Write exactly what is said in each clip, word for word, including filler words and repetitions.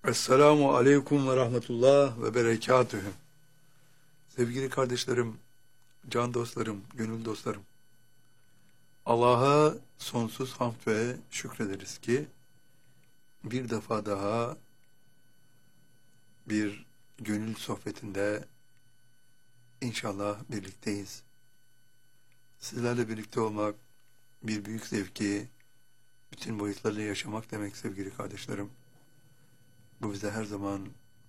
Esselamu aleyküm ve rahmetullah ve berekatühü. Sevgili kardeşlerim, can dostlarım, gönül dostlarım. Allah'a sonsuz hamd ve şükrederiz ki bir defa daha bir gönül sohbetinde inşallah birlikteyiz. Sizlerle birlikte olmak bir büyük zevki, bütün boyutlarıyla yaşamak demek sevgili kardeşlerim. Bu bize her zaman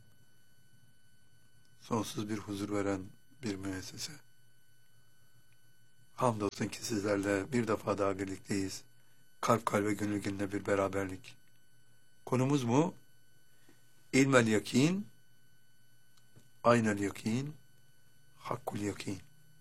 sonsuz bir huzur veren bir müessese. Hamdolsun ki sizlerle bir defa daha birlikteyiz. Kalp kalbe gönül gönüle bir beraberlik. Konumuz mu? İlmel yakin, aynel yakin, hakkul yakin.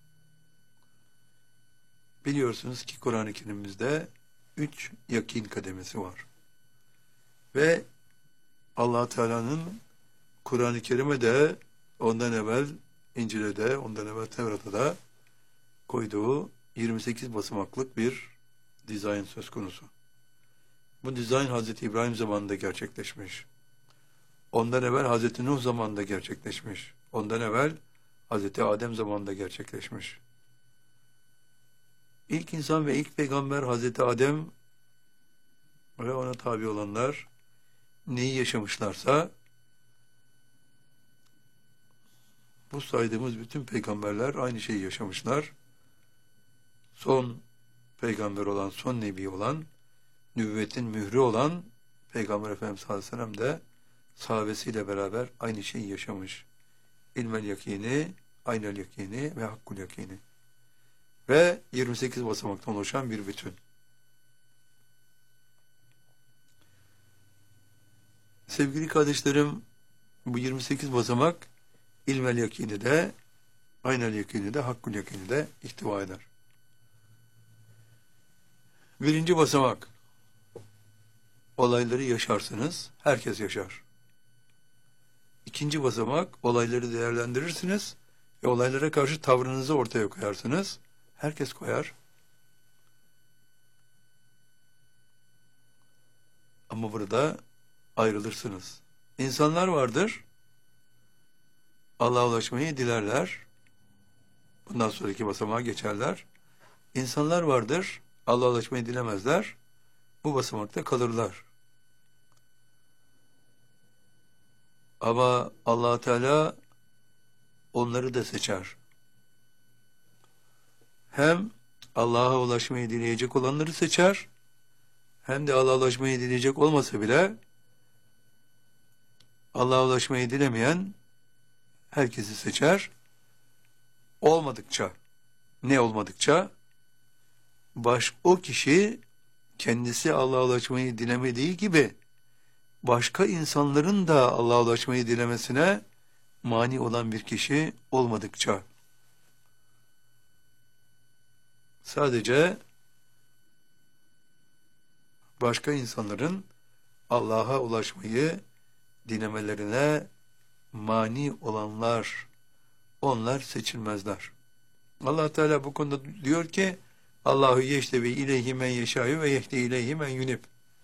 Biliyorsunuz ki Kur'an-ı Kerim'imizde üç yakin kademesi var. Ve Allah Teala'nın Kur'an-ı Kerim'e de ondan evvel İncil'e de ondan evvel Tevrat'a da koyduğu yirmi sekiz basamaklık bir dizayn söz konusu. Bu dizayn Hazreti İbrahim zamanında gerçekleşmiş. Ondan evvel Hazreti Nuh zamanında gerçekleşmiş. Ondan evvel Hazreti Adem zamanında gerçekleşmiş. İlk insan ve ilk peygamber Hazreti Adem ve ona tabi olanlar neyi yaşamışlarsa bu saydığımız bütün peygamberler aynı şeyi yaşamışlar. Son peygamber olan, son nebi olan, nübüvvetin mührü olan Peygamber Efendimiz sallallahu aleyhi ve sellem de sahabesiyle beraber aynı şeyi yaşamış. İlmel yakini, aynel yakini ve hakkul yakini. Ve yirmi sekiz basamaktan oluşan bir bütün. Sevgili kardeşlerim, bu yirmi sekiz basamak ilmel yakini de, aynel yakini de, hakkul yakini de ihtiva eder. Birinci basamak, olayları yaşarsınız, herkes yaşar. İkinci basamak, olayları değerlendirirsiniz ve olaylara karşı tavrınızı ortaya koyarsınız, herkes koyar. Ama burada ayrılırsınız. İnsanlar vardır, Allah'a ulaşmayı dilerler, bundan sonraki basamağa geçerler. İnsanlar vardır, Allah'a ulaşmayı dilemezler, bu basamakta kalırlar. Ama Allah Teala onları da seçer. Hem Allah'a ulaşmayı dileyecek olanları seçer, hem de Allah'a ulaşmayı dileyecek olmasa bile Allah'a ulaşmayı dilemeyen herkesi seçer. Olmadıkça, ne olmadıkça? Baş, o kişi kendisi Allah'a ulaşmayı dilemediği gibi başka insanların da Allah'a ulaşmayı dilemesine mani olan bir kişi olmadıkça. Sadece başka insanların Allah'a ulaşmayı dilemelerine mani olanlar, onlar seçilmezler. Allah Teala bu konuda diyor ki Allahu yeştevi ileyhi men yeşâ'yu ve yehdi ileyhi men yunib.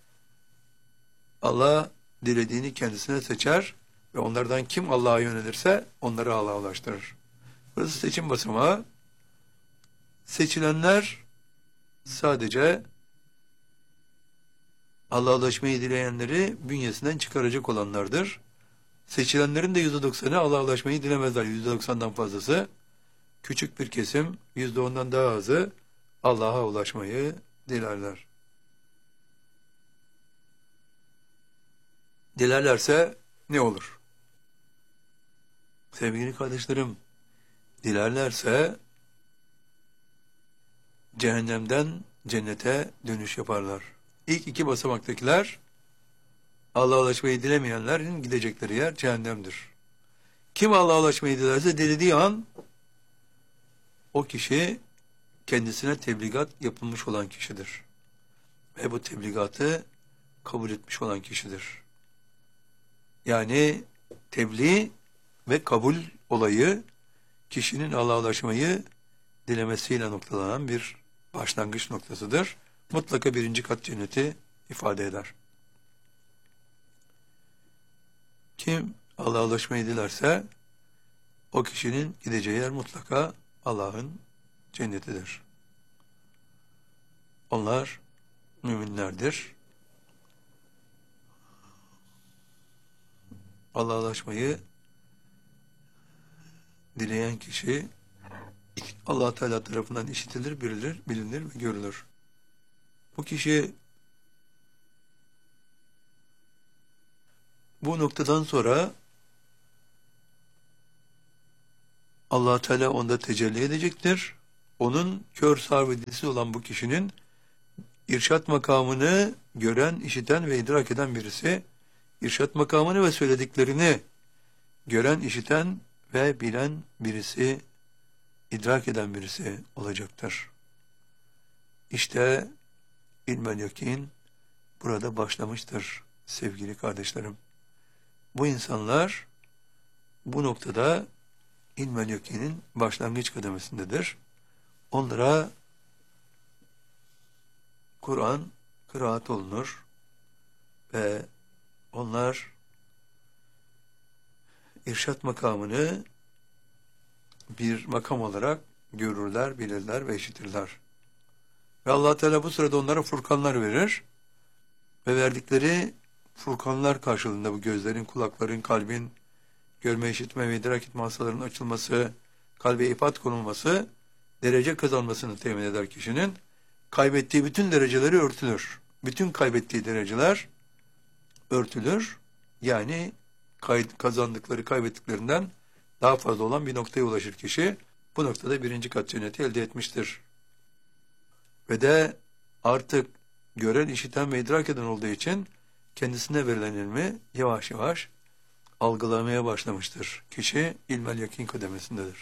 Allah dilediğini kendisine seçer ve onlardan kim Allah'a yönelirse onları Allah'a ulaştırır. Burası seçim basamağı. Seçilenler sadece Allah'a ulaşmayı dileyenleri bünyesinden çıkaracak olanlardır. Seçilenlerin de yüzde doksanı Allah'a ulaşmayı dilemezler. Yüzde doksandan fazlası. Küçük bir kesim, yüzde ondan daha azı Allah'a ulaşmayı dilerler. Dilerlerse ne olur? Sevgili kardeşlerim, dilerlerse cehennemden cennete dönüş yaparlar. İlk iki basamaktakiler Allah'a ulaşmayı dilemeyenlerin gidecekleri yer cehennemdir. Kim Allah'a ulaşmayı dilerse dilediği an o kişi kendisine tebligat yapılmış olan kişidir. Ve bu tebligatı kabul etmiş olan kişidir. Yani tebliğ ve kabul olayı kişinin Allah'a ulaşmayı dilemesiyle noktalanan bir başlangıç noktasıdır. Mutlaka birinci kat cenneti ifade eder. Kim Allah'a ulaşmayı dilerse o kişinin gideceği yer mutlaka Allah'ın cennetidir. Onlar müminlerdir. Allah'a ulaşmayı dileyen kişi Allah Teala tarafından işitilir, bilinir, bilinir ve görülür. Bu kişi bu noktadan sonra Allah Teala onda tecelli edecektir. Onun kör sağır ve dilsiz olan bu kişinin irşat makamını gören, işiten ve idrak eden birisi, irşat makamını ve söylediklerini gören, işiten ve bilen birisi, idrak eden birisi olacaktır. İşte ilmel yakin burada başlamıştır sevgili kardeşlerim. Bu insanlar bu noktada ilmel yakinin başlangıç kademesindedir. Onlara Kur'an kıraat olunur ve onlar irşat makamını bir makam olarak görürler, bilirler ve işitirler. Ve Allah Teala bu sırada onlara furkanlar verir ve verdikleri furkanlar karşılığında bu gözlerin, kulakların, kalbin, görme, işitme ve idrak etme hastalarının açılması, kalbe ipat konulması, derece kazanmasını temin eder kişinin. Kaybettiği bütün dereceleri örtülür. Bütün kaybettiği dereceler örtülür. Yani kazandıkları, kaybettiklerinden daha fazla olan bir noktaya ulaşır kişi. Bu noktada birinci kat cenneti elde etmiştir. Ve de artık gören, işiten ve idrak eden olduğu için kendisine verilen ilmi yavaş yavaş algılamaya başlamıştır. Kişi ilmel yakin kademesindedir.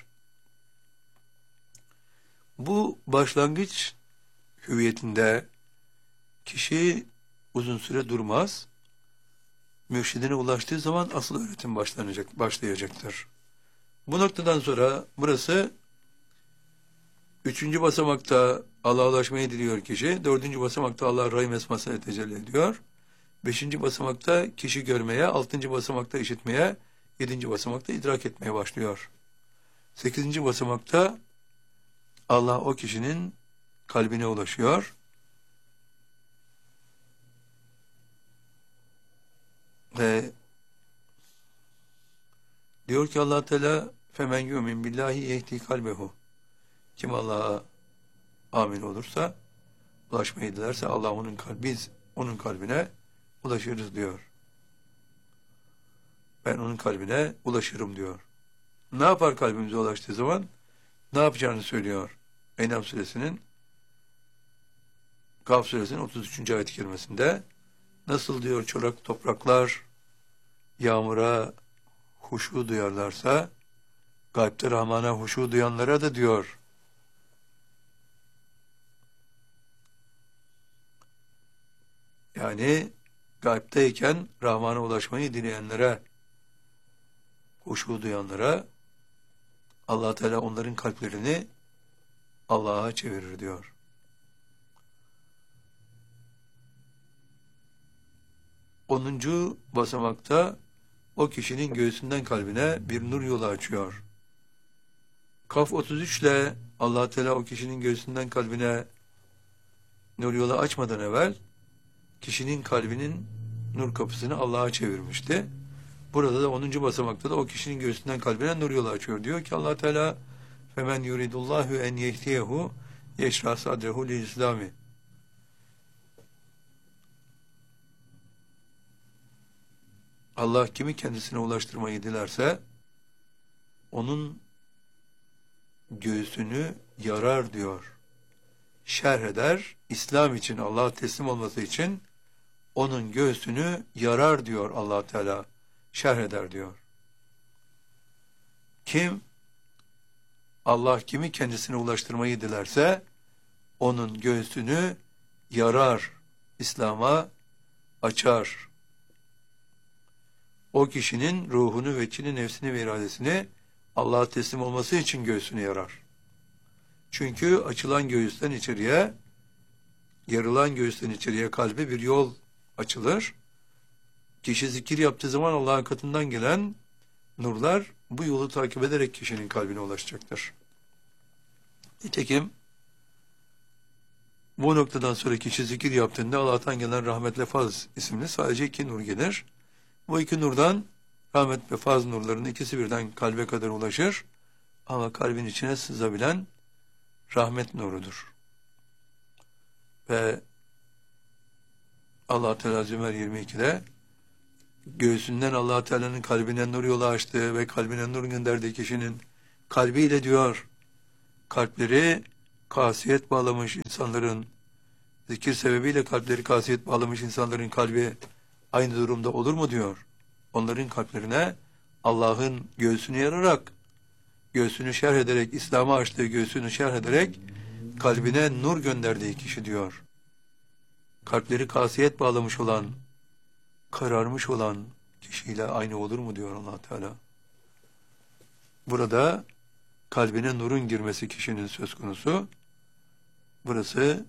Bu başlangıç hüviyetinde kişi uzun süre durmaz. Mürşidine ulaştığı zaman asıl öğretim başlanacak, başlayacaktır. Bu noktadan sonra burası üçüncü basamakta Allah'a ulaşmayı diliyor kişi. Dördüncü basamakta Allah Rahim esmasına tecelli ediyor. Beşinci basamakta kişi görmeye, altıncı basamakta işitmeye, yedinci basamakta idrak etmeye başlıyor. Sekizinci basamakta Allah o kişinin kalbine ulaşıyor. Ve diyor ki Allah Teala femen yu'min billahi yehdi kalbehu. Kim Allah'a amin olursa, ulaşmayı dilerse Allah onun kalbi, biz onun kalbine ulaşırız diyor. Ben onun kalbine ulaşırım diyor. Ne yapar kalbimize ulaştığı zaman? Ne yapacağını söylüyor. Enam suresinin Kaf suresinin otuz üçüncü ayet-i kerimesinde nasıl diyor çorak topraklar yağmura huşu duyarlarsa gaybte Rahman'a huşu duyanlara da diyor yani gaybteyken Rahman'a ulaşmayı dileyenlere, huşu duyanlara Allah Teala onların kalplerini Allah'a çevirir diyor. Onuncu basamakta o kişinin göğsünden kalbine bir nur yolu açıyor. Kaf otuz üç ile Allah Teala o kişinin göğsünden kalbine nur yolu açmadan evvel kişinin kalbinin nur kapısını Allah'a çevirmişti. Burada da onuncu basamakta da o kişinin göğsünden kalbine nur yolu açıyor. Diyor ki Allah Teala femen yuridullahu en yehdiyehu yeşra sadrehu lil İslami. Allah kimi kendisine ulaştırmayı dilerse onun göğsünü yarar diyor. Şerh eder. İslam için, Allah'a teslim olması için onun göğsünü yarar diyor Allah Teala. Şerh eder diyor. Kim Allah kimi kendisine ulaştırmayı dilerse onun göğsünü yarar, İslam'a açar. O kişinin ruhunu ve içini, nefsini ve iradesini Allah'a teslim olması için göğsünü yarar. Çünkü açılan göğüsten içeriye, yarılan göğüsten içeriye kalbe bir yol açılır. Kişi zikir yaptığı zaman Allah'ın katından gelen nurlar bu yolu takip ederek kişinin kalbine ulaşacaktır. Nitekim bu noktadan sonra kişi zikir yaptığında Allah'tan gelen rahmet ve faz isimli sadece iki nur gelir. Bu iki nurdan rahmet ve faz nurlarının ikisi birden kalbe kadar ulaşır. Ama kalbin içine sızabilen rahmet nurudur. Ve Allah Teala Zümer yirmi ikide göğsünden Allah Teala'nın kalbine nur yolu açtığı ve kalbine nur gönderdiği kişinin kalbiyle diyor, kalpleri kasiyet bağlamış insanların, zikir sebebiyle kalpleri kasiyet bağlamış insanların kalbi aynı durumda olur mu diyor. Onların kalplerine Allah'ın göğsünü yararak, göğsünü şerh ederek, İslam'a açtığı göğsünü şerh ederek kalbine nur gönderdiği kişi diyor. Kalpleri kasiyet bağlamış olan, kararmış olan kişiyle aynı olur mu diyor Allah Teala. Burada kalbine nurun girmesi kişinin söz konusu. Burası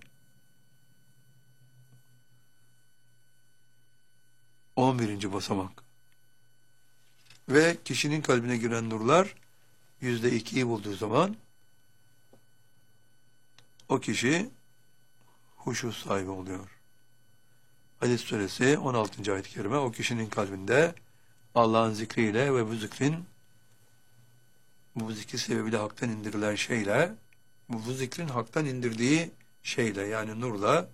on birinci basamak. Ve kişinin kalbine giren nurlar yüzde ikiyi bulduğu zaman o kişi huşu sahibi oluyor. Hadis suresi on altıncı ayet-i kerime o kişinin kalbinde Allah'ın zikriyle ve bu zikrin bu zikir sebebiyle haktan indirilen şeyle bu, bu zikrin haktan indirdiği şeyle yani nurla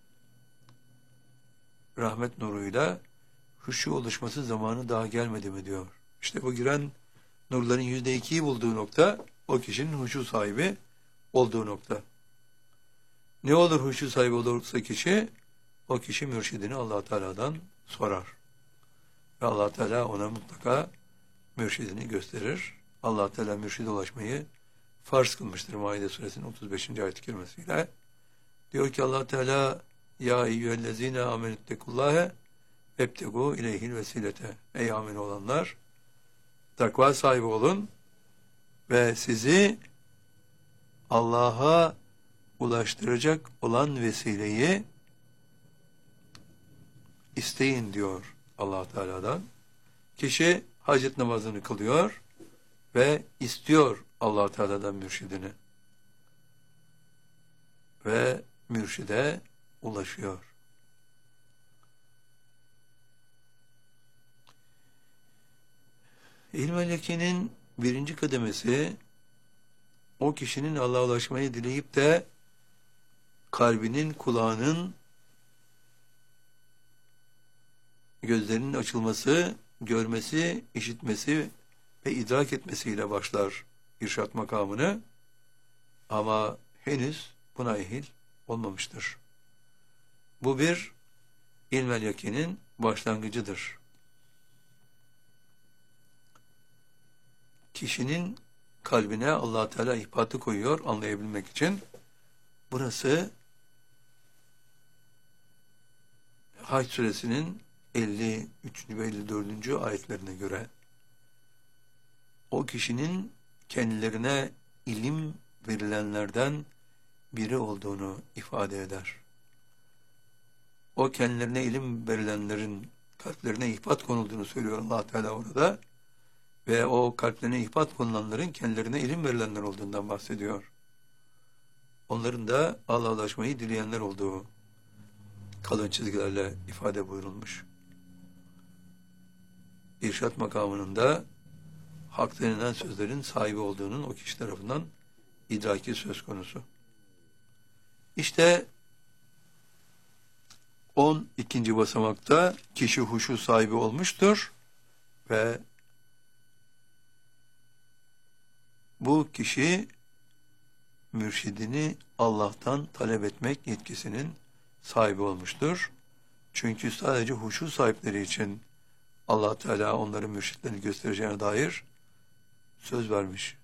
rahmet nuruyla huşu oluşması zamanı daha gelmedi mi diyor. İşte bu giren nurların yüzde ikiyi bulduğu nokta o kişinin huşu sahibi olduğu nokta. Ne olur huşu sahibi olursa kişi? O kişi mürşidini Allah Teala'dan sorar. Ve Allah Teala ona mutlaka mürşidini gösterir. Allah Teala mürşide ulaşmayı farz kılmıştır Maide suresinin otuz beşinci ayet-i kerimesiyle. Diyor ki Allah Teala ya eyyühellezine amenüttekullâhe ebtegû ileyhil vesilete. Ey amin olanlar takva sahibi olun ve sizi Allah'a ulaştıracak olan vesileyi isteyin diyor Allah Teala'dan. Kişi hacet namazını kılıyor ve istiyor Allah Teala'dan mürşidini. Ve mürşide ulaşıyor. İlm-i yakinin birinci kademesi o kişinin Allah'a ulaşmayı dileyip de kalbinin, kulağının, gözlerinin açılması, görmesi, işitmesi ve idrak etmesiyle başlar irşat makamını. Ama henüz buna ehil olmamıştır. Bu bir ilmel yakinin başlangıcıdır. Kişinin kalbine Allah Teala ihbatı koyuyor anlayabilmek için. Burası Hac suresinin elli üçüncü ve elli dördüncü ayetlerine göre o kişinin kendilerine ilim verilenlerden biri olduğunu ifade eder. O kendilerine ilim verilenlerin kalplerine ihbat konulduğunu söylüyor Allah Teala orada ve o kalplerine ihbat konulanların kendilerine ilim verilenler olduğundan bahsediyor. Onların da Allah'a ulaşmayı dileyenler olduğu kalın çizgilerle ifade buyurulmuş. İrşat makamının da hak denilen sözlerin sahibi olduğunun o kişi tarafından idraki söz konusu. İşte on ikinci basamakta kişi huşu sahibi olmuştur ve bu kişi mürşidini Allah'tan talep etmek yetkisinin sahibi olmuştur. Çünkü sadece huşu sahipleri için Allah Teala onların mürşitlerini göstereceğine dair söz vermiş.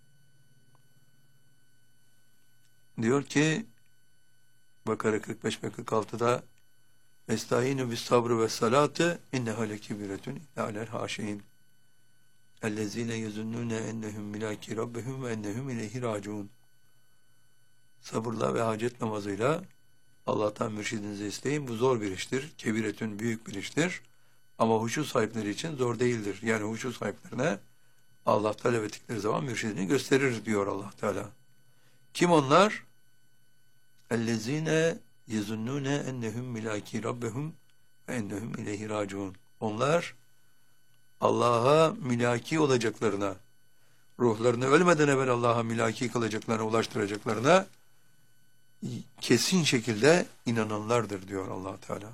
Diyor ki Bakara kırk beş ve kırk altıda Estağinu bis sabrı ve salatı inneha lekibiretun alel haşin ellezine yezunnune ennehum milaki rabbihum ve ennehum ileyhi raciun. Sabırla ve hacet namazıyla Allah'tan mürşidinizi isteyin. Bu zor bir iştir. Kebiretün büyük bir iştir. Ama huşu sahipleri için zor değildir. Yani huşu sahiplerine Allah talep ettikleri zaman mürşidini gösterir diyor Allah Teala. Kim onlar? اَلَّذ۪ينَ يَزُنُّونَ اَنَّهُمْ مِلَاكِي رَبَّهُمْ وَاَنَّهُمْ اِلَيْهِ رَاجُونَ. Onlar Allah'a milaki olacaklarına, ruhlarını ölmeden evvel Allah'a milaki kılacaklarına, ulaştıracaklarına kesin şekilde inananlardır diyor Allah Teala.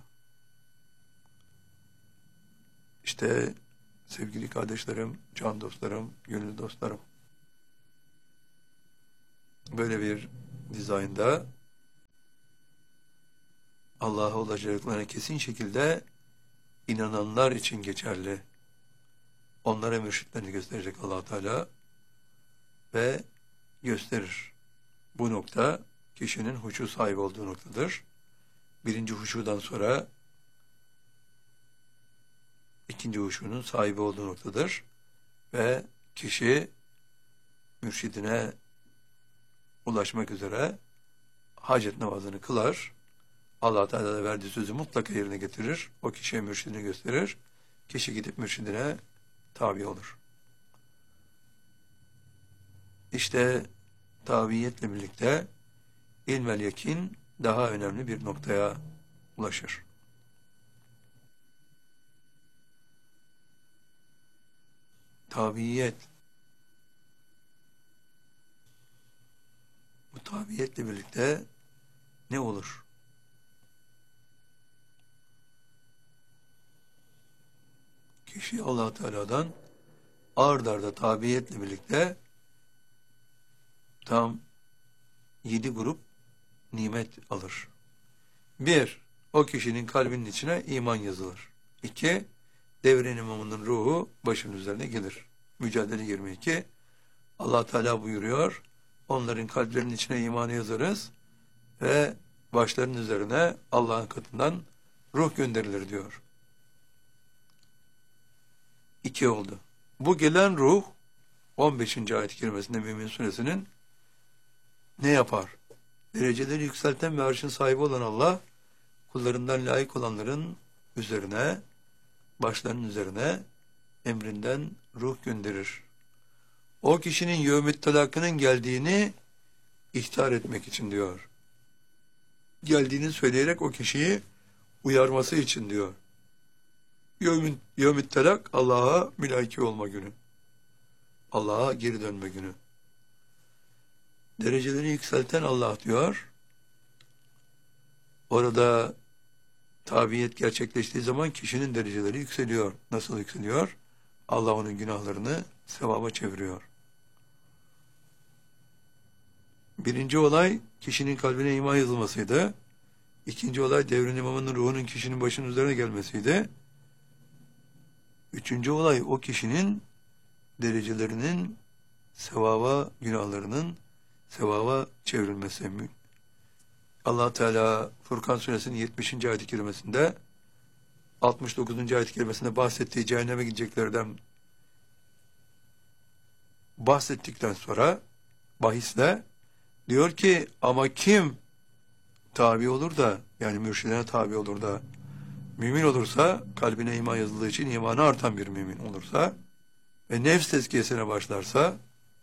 İşte sevgili kardeşlerim, can dostlarım, gönül dostlarım, böyle bir dizaynda Allah'a ulaşacaklarına kesin şekilde inananlar için geçerli. Onlara mürşitlerini gösterecek Allah Teala ve gösterir. Bu nokta kişinin huşu sahibi olduğu noktadır. Birinci huşudan sonra ikinci huşunun sahibi olduğu noktadır. Ve kişi mürşidine ulaşmak üzere hacet namazını kılar. Allah Teala da verdiği sözü mutlaka yerine getirir. O kişiye mürşidini gösterir. Kişi gidip mürşidine tabi olur. İşte tabiiyetle birlikte ilmel yakin daha önemli bir noktaya ulaşır. Tabiiyet, bu tabiiyetle birlikte ne olur? Kişi Allah Teala'dan ard arda tabiiyetle birlikte tam yedi grup nimet alır. Bir, o kişinin kalbinin içine iman yazılır. İki, devrin imamının ruhu başının üzerine gelir. Mücadele yirmi iki, Allah Teala buyuruyor, onların kalplerinin içine imanı yazarız ve başlarının üzerine Allah'ın katından ruh gönderilir diyor. İki oldu. Bu gelen ruh on beşinci ayet-i kerimesinde Mümin Suresinin ne yapar? Dereceleri yükselten ve arşın sahibi olan Allah, kullarından layık olanların üzerine, başlarının üzerine emrinden ruh gönderir. O kişinin yevmit talakının geldiğini ihtar etmek için diyor. Geldiğini söyleyerek o kişiyi uyarması için diyor. Yevmit, yevmit talak Allah'a mülaki olma günü. Allah'a geri dönme günü. Dereceleri yükselten Allah diyor. Orada tabiyet gerçekleştiği zaman kişinin dereceleri yükseliyor. Nasıl yükseliyor? Allah onun günahlarını sevaba çeviriyor. Birinci olay kişinin kalbine iman yazılmasıydı. İkinci olay devrin imamının ruhunun kişinin başının üzerine gelmesiydi. Üçüncü olay o kişinin derecelerinin sevaba, günahlarının sevaba çevrilmesi. Allah Teala Furkan Suresinin yetmişinci ayet-i kerimesinde altmış dokuzuncu ayet-i kerimesinde bahsettiği cehenneme gideceklerden bahsettikten sonra bahisle diyor ki ama kim tabi olur da yani mürşidine tabi olur da mümin olursa, kalbine iman yazıldığı için imanı artan bir mümin olursa ve nefs tezkiyesine başlarsa,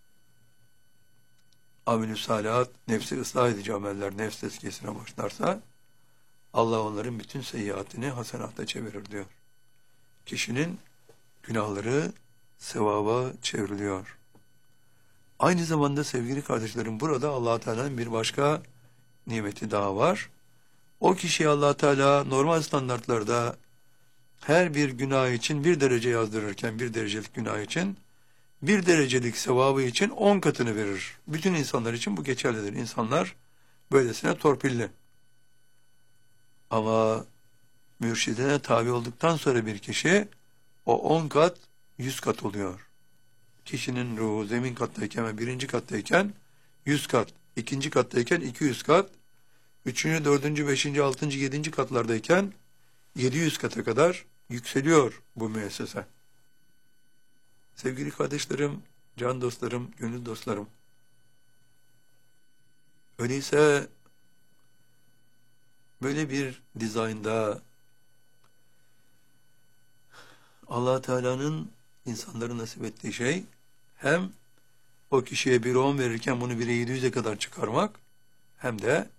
amel-ü salihat, nefsi ıslah edici ameller nefs tezkiyesine başlarsa, Allah onların bütün seyyiatini hasenata çevirir diyor. Kişinin günahları sevaba çevriliyor. Aynı zamanda sevgili kardeşlerim burada Allah Teala'nın bir başka nimeti daha var. O kişi Allah Teala normal standartlarda her bir günah için bir derece yazdırırken bir derecelik günah için bir derecelik sevabı için on katını verir. Bütün insanlar için bu geçerlidir. İnsanlar böylesine torpilli. Ama mürşidine tabi olduktan sonra bir kişi o on kat yüz kat oluyor. Kişinin ruhu zemin kattayken ve birinci kattayken yüz kat, ikinci kattayken iki yüz kat, üçüncü, dördüncü, beşinci, altıncı, yedinci katlardayken yedi yüz kata kadar yükseliyor bu müessese. Sevgili kardeşlerim, can dostlarım, gönül dostlarım. Öyleyse böyle bir dizaynda Allah Teala'nın insanlara nasip ettiği şey hem o kişiye bire on verirken bunu bire yedi yüze kadar çıkarmak hem de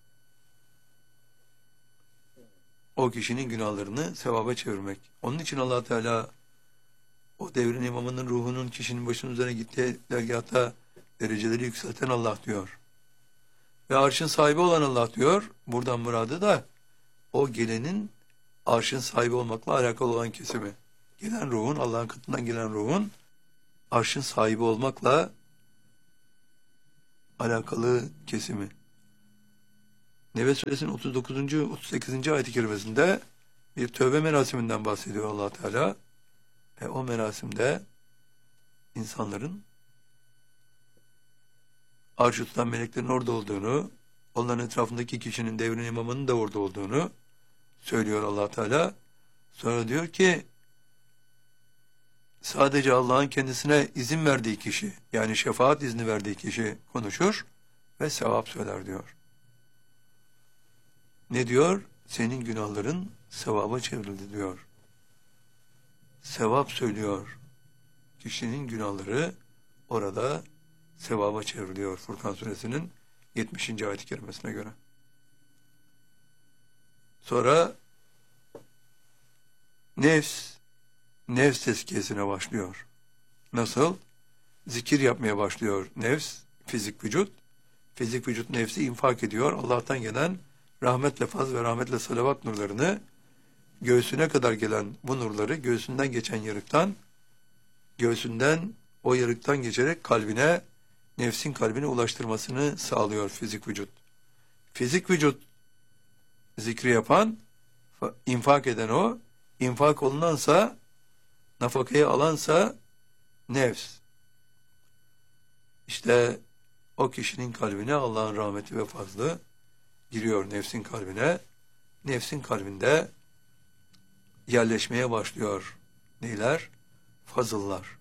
o kişinin günahlarını sevaba çevirmek. Onun için Allah Teala o devrin imamının ruhunun kişinin başının üzerine gittiği dergâhta dereceleri yükselten Allah diyor. Ve arşın sahibi olan Allah diyor. Buradan muradı da o gelenin arşın sahibi olmakla alakalı olan kesimi. Gelen ruhun, Allah'ın katından gelen ruhun arşın sahibi olmakla alakalı kesimi. Nebe Suresinin otuz dokuzuncu otuz sekizinci ayet-i kerimesinde bir tövbe merasiminden bahsediyor Allah Teala. Ve o merasimde insanların arş-ı tutan meleklerin orada olduğunu, onların etrafındaki kişinin, devrin imamının da orada olduğunu söylüyor Allah Teala. Sonra diyor ki sadece Allah'ın kendisine izin verdiği kişi, yani şefaat izni verdiği kişi konuşur ve sevap söyler diyor. Ne diyor? Senin günahların sevaba çevrildi diyor. Sevap söylüyor. Kişinin günahları orada sevaba çevriliyor Furkan Suresinin yetmişinci ayet-i kerimesine göre. Sonra nefs, nefs tezkiyesine başlıyor. Nasıl? Zikir yapmaya başlıyor nefs, fizik vücut. Fizik vücut nefsi infak ediyor. Allah'tan gelen rahmetle faz ve rahmetle salavat nurlarını, göğsüne kadar gelen bu nurları göğsünden geçen yarıktan, göğsünden o yarıktan geçerek kalbine, nefsin kalbine ulaştırmasını sağlıyor fizik vücut. Fizik vücut zikri yapan, infak eden o, infak olunansa, nafakayı alansa nefs. İşte o kişinin kalbine Allah'ın rahmeti ve fazlı giriyor nefsin kalbine. Nefsin kalbinde yerleşmeye başlıyor. Neyler? Fazıllar.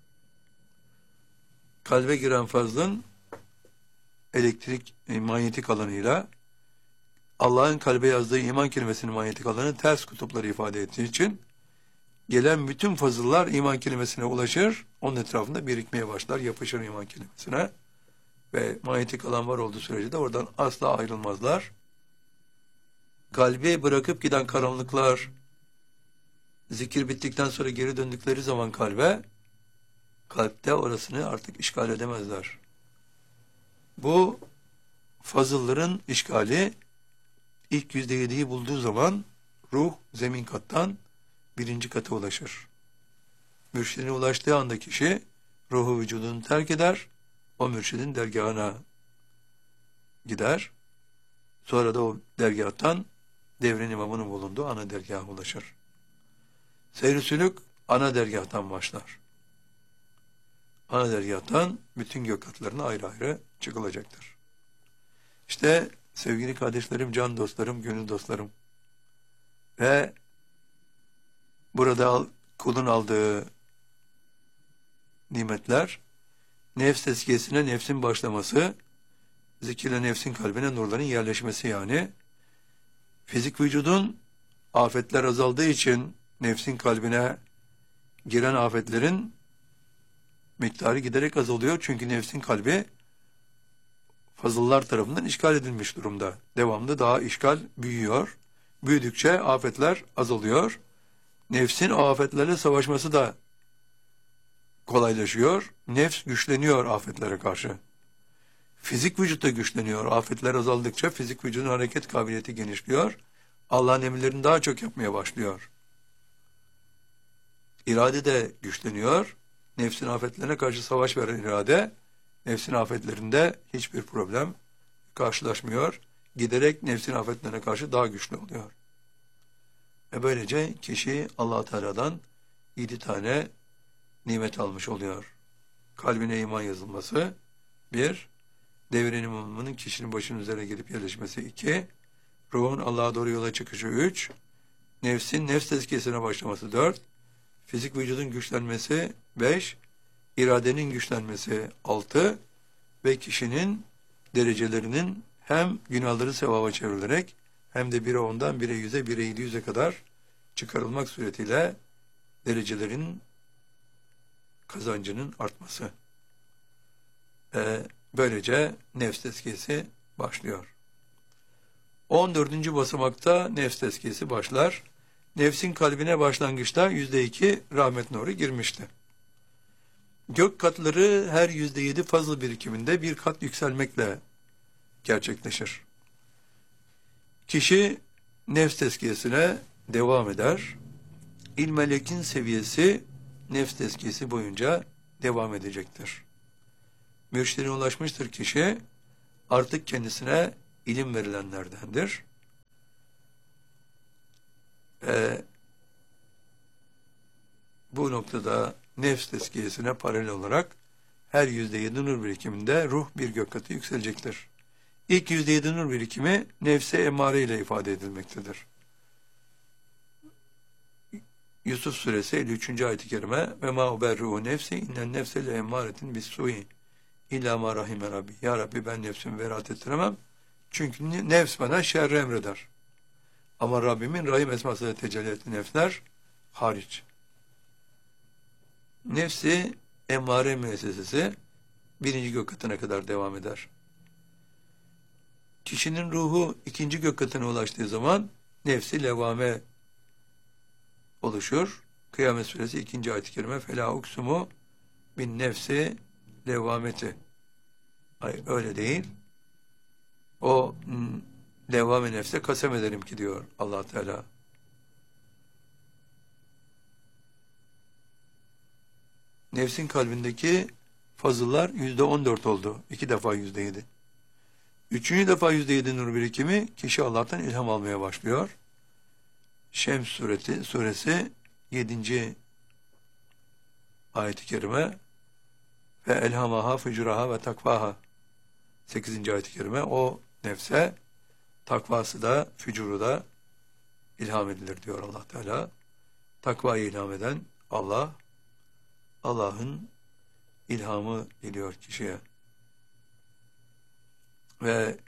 Kalbe giren fazlın elektrik, e, manyetik alanıyla Allah'ın kalbe yazdığı iman kelimesinin manyetik alanı ters kutupları ifade ettiği için gelen bütün fazıllar iman kelimesine ulaşır, onun etrafında birikmeye başlar, yapışır iman kelimesine ve manyetik alan var olduğu sürece de oradan asla ayrılmazlar. Kalbi bırakıp giden karanlıklar, zikir bittikten sonra geri döndükleri zaman kalbe, kalpte orasını artık işgal edemezler. Bu fazılların işgali ilk yüzde yediyi bulduğu zaman ruh zemin kattan birinci kata ulaşır. Mürşidine ulaştığı anda kişi ruhu vücudunu terk eder, o mürşidin dergahına gider. Sonra da o dergahtan devrin imamının bulunduğu ana dergaha ulaşır. Seyr-i sülük ana dergahtan başlar. Ana dergahtan bütün gök katlarına ayrı ayrı çıkılacaktır. İşte sevgili kardeşlerim, can dostlarım, gönül dostlarım ve burada kulun aldığı nimetler, nefs tezkiyesine nefsin başlaması, zikirle nefsin kalbine nurların yerleşmesi yani. Fizik vücudun afetler azaldığı için nefsin kalbine giren afetlerin miktarı giderek azalıyor. Çünkü nefsin kalbi fazıllar tarafından işgal edilmiş durumda. Devamlı daha işgal büyüyor. Büyüdükçe afetler azalıyor. Nefsin o afetlerle savaşması da kolaylaşıyor. Nefs güçleniyor afetlere karşı. Fizik vücut da güçleniyor. Afetler azaldıkça fizik vücudun hareket kabiliyeti genişliyor. Allah'ın emirlerini daha çok yapmaya başlıyor. İrade de güçleniyor. Nefsin afetlerine karşı savaş veren irade, nefsin afetlerinde hiçbir problem karşılaşmıyor. Giderek nefsin afetlerine karşı daha güçlü oluyor. Ve böylece kişi Allah Teala'dan yedi tane nimet almış oluyor. Kalbine iman yazılması, bir, devrin imamının kişinin başının üzerine gelip yerleşmesi, iki, ruhun Allah'a doğru yola çıkışı, üç, nefsin nefs tezkiyesine başlaması, dört, fizik vücudun güçlenmesi, beş, iradenin güçlenmesi, altı ve kişinin derecelerinin hem günahları sevaba çevrilerek hem de bire ondan bire yüze, bire yedi yüze kadar çıkarılmak suretiyle derecelerin kazancının artması. Ee, böylece nefs tezkiyesi başlıyor. on dördüncü basamakta nefs tezkiyesi başlar. Nefsin kalbine başlangıçta yüzde iki rahmet nuru girmişti. Gök katları her yüzde yedi fazıl birikiminde bir kat yükselmekle gerçekleşir. Kişi nefs tezkiyesine devam eder. İlmelekin seviyesi nefs tezkiyesi boyunca devam edecektir. Mürşidine ulaşmıştır kişi, artık kendisine ilim verilenlerdendir. Ee, bu noktada nefs tezkiyesine paralel olarak her yüzde yedi nur birikiminde ruh bir gök katı yükselecektir. İlk yüzde yedi nur birikimi nefse emare ile ifade edilmektedir. Yusuf suresi elli üçüncü ayet-i kerime ve ma uberru nefsi innen nefse le emaretin bis su'i illa ma rahime rabbi. Ya Rabbi, ben nefsimi beraat ettiremem. Çünkü nefs bana şerri emreder. Ama Rabbimin rahim esmasıyla tecelli ettiği nefsler hariç. Nefsi emmare müessesesi birinci gök katına kadar devam eder. Kişinin ruhu ikinci gök katına ulaştığı zaman nefsi levame oluşur. Kıyamet suresi ikinci ayet-i kerime fela uksumu bin nefsi levameti. Hayır, öyle değil. O levame nefse kasem ederim ki diyor Allah Teala. Nefsin kalbindeki fazıllar yüzde on dört oldu. İki defa yüzde yedi. Üçüncü defa yüzde yedi nur birikimi kişi Allah'tan ilham almaya başlıyor. Şems suresi, suresi yedinci ayet-i kerime ve elhamaha fücuraha ve takvaha sekizinci ayet-i kerime o nefse takvası da fücuru da ilham edilir diyor Allah Teala. Takvayı ilham eden Allah, Allah'ın ilhamı geliyor kişiye. Ve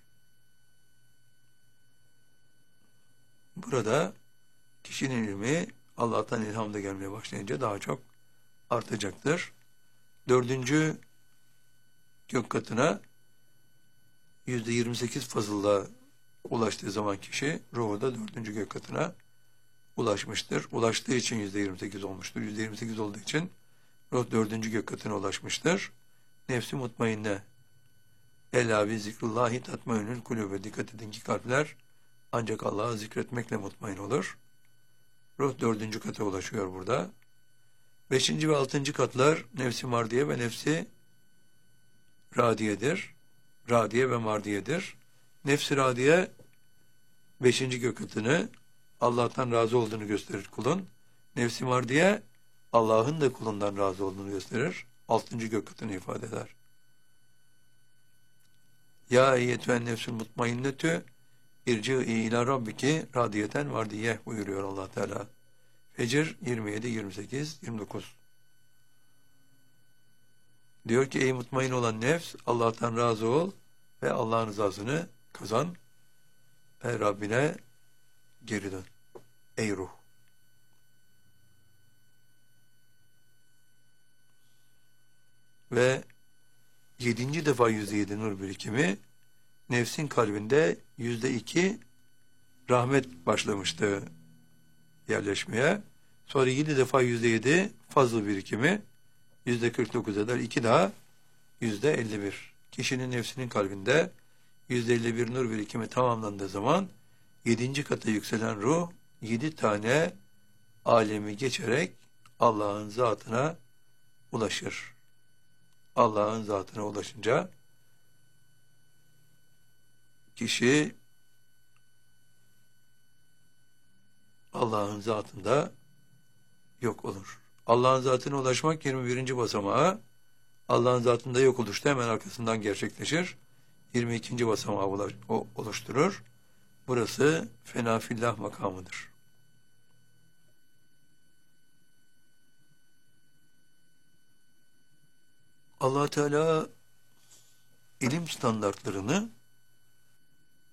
burada kişinin ilmi Allah'tan ilham da gelmeye başlayınca daha çok artacaktır. Dördüncü gök katına yüzde yirmi sekiz fazılla ulaştığı zaman kişi ruhu da dördüncü gök katına ulaşmıştır. Ulaştığı için yüzde yirmi sekiz olmuştur. Yüzde yirmi sekiz olduğu için ruh dördüncü gök katına ulaşmıştır. Nefsi mutmainne. Ela bi zikrullahi tatmainül kulübe. Dikkat edin ki kalpler ancak Allah'ı zikretmekle mutmain olur. Ruh dördüncü kata ulaşıyor burada. Beşinci ve altıncı katlar nefsi mardiye ve nefsi radiyedir. Radiye ve mardiyedir. Nefsi radiye beşinci gök katını Allah'tan razı olduğunu gösterir kulun. Nefsi mardiye Allah'ın da kulundan razı olduğunu gösterir. Altıncı gök katını ifade eder. Ya eyyetüen nefsül mutmainnetü irci'i ila rabbiki radiyeten vardiyeh buyuruyor Allah Teala. Fecr yirmi yedi, yirmi sekiz, yirmi dokuz. Diyor ki ey mutmain olan nefs, Allah'tan razı ol ve Allah'ın rızasını kazan ve Rabbine geri dön. Ey ruh. Ve yedinci defa yüzde yedi nur birikimi nefsin kalbinde yüzde iki rahmet başlamıştı yerleşmeye. Sonra yedi defa yüzde yedi fazla birikimi yüzde kırk dokuz eder. iki daha yüzde elli bir. Kişinin nefsinin kalbinde yüzde elli bir nur birikimi tamamlandığı zaman yedinci kata yükselen ruh yedi tane alemi geçerek Allah'ın zatına ulaşır. Allah'ın zatına ulaşınca kişi Allah'ın zatında yok olur. Allah'ın zatına ulaşmak yirmi birinci basamağı, Allah'ın zatında yok oluşta hemen arkasından gerçekleşir. yirmi ikinci basamağı oluşturur. Burası fenafillah makamıdır. Allah Teala ilim standartlarını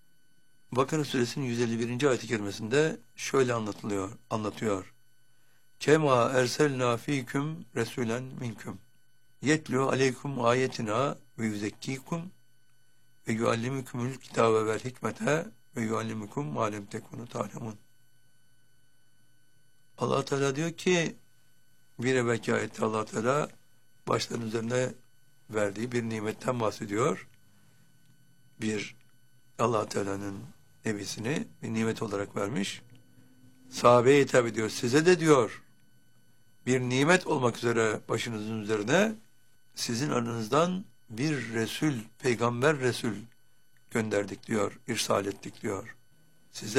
Bakara suresinin yüz elli birinci ayet-i kerimesinde şöyle anlatılıyor, anlatıyor. Kema erselna fiküm resulen minküm. Yetlu aleykum ayetina ve yüzekkikum ve yuallimukumul kitabe vel hikmete ve yuallimukum ma lem tekunu ta'lemun. Allah Teala diyor ki bir evvelki ayette Allah Teala başların üzerine verdiği bir nimetten bahsediyor. Bir Allah Teala'nın nebisini bir nimet olarak vermiş. Sahabeye hitap ediyor. Size de diyor bir nimet olmak üzere başınızın üzerine sizin aranızdan bir Resul, peygamber Resul gönderdik diyor, irsal ettik diyor. Size